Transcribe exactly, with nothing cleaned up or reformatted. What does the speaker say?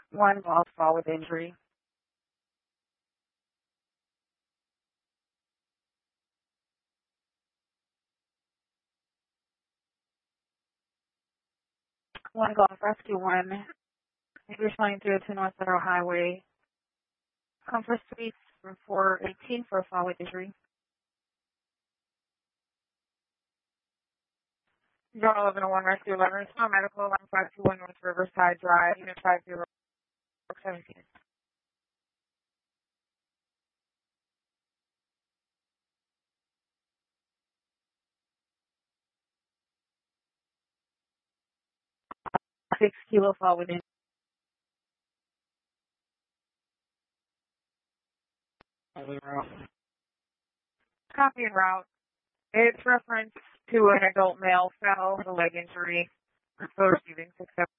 One lost fall with injury. One golf rescue one. If you're twenty through to North Federal Highway, Comfort Suites for four eighteen for a fall with injury. Zone eleven oh one Rescue eleven, Star Medical, one five two one North Riverside Drive, Unit five zero seventeen. Six kilo fall with injury. Copy and route. It's reference to an adult male fell with a leg injury. So receiving success.